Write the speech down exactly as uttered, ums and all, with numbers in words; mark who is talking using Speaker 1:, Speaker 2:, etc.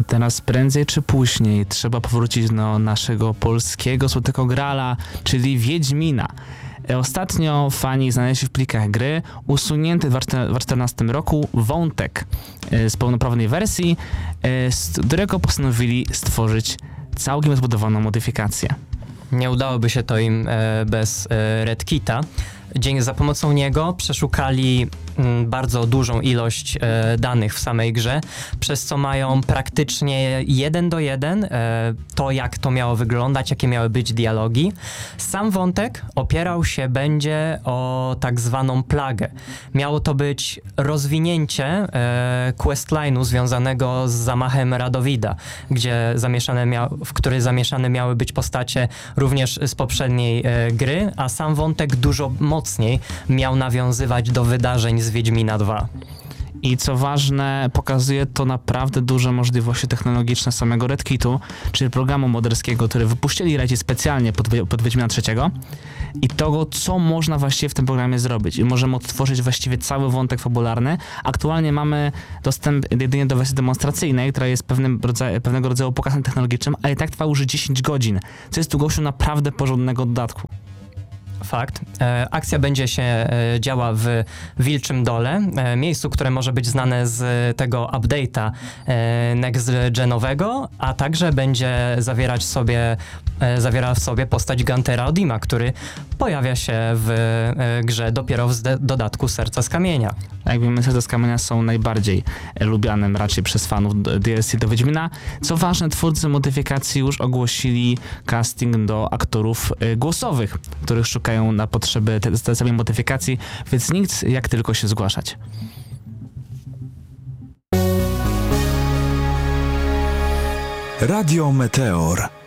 Speaker 1: teraz prędzej czy później trzeba powrócić do naszego polskiego złotego grala, czyli Wiedźmina. Ostatnio fani znaleźli w plikach gry usunięty w dwa tysiące czternastym roku wątek z pełnoprawnej wersji, z którego postanowili stworzyć całkiem zbudowaną modyfikację.
Speaker 2: Nie udałoby się to im e, bez e, RedKita. Dzięki za pomocą niego przeszukali m, bardzo dużą ilość e, danych w samej grze, przez co mają praktycznie jeden do jeden e, to, jak to miało wyglądać, jakie miały być dialogi. Sam wątek opierał się będzie o tak zwaną plagę. Miało to być rozwinięcie e, questline'u związanego z zamachem Radowida, gdzie zamieszane mia- w który zamieszane miały być postacie również z poprzedniej e, gry, a sam wątek dużo mocniej miał nawiązywać do wydarzeń z Wiedźmina dwa.
Speaker 1: I co ważne, pokazuje to naprawdę duże możliwości technologiczne samego RedKitu, czyli programu moderskiego, który wypuścili Redzi specjalnie pod, pod Wiedźmina trzeciego, i tego, co można właściwie w tym programie zrobić. I możemy odtworzyć właściwie cały wątek fabularny. Aktualnie mamy dostęp jedynie do wersji demonstracyjnej, która jest pewnym rodzaju, pewnego rodzaju pokazem technologicznym, ale i tak trwa już dziesięć godzin, co jest długością naprawdę porządnego dodatku.
Speaker 2: Fakt. E, akcja będzie się e, działa w Wilczym Dole, e, miejscu, które może być znane z tego update'a e, next-genowego, a także będzie zawierać sobie, e, zawiera w sobie postać Guntera Odima, który pojawia się w e, grze dopiero w zde- dodatku Serca z Kamienia.
Speaker 1: Jak wiemy, Serca z Kamienia są najbardziej lubianym raczej przez fanów D L C do Wiedźmina. Co ważne, twórcy modyfikacji już ogłosili casting do aktorów y, głosowych, których szukają na potrzeby tej te, samej modyfikacji, więc nikt jak tylko się zgłaszać.
Speaker 3: Radio Meteor.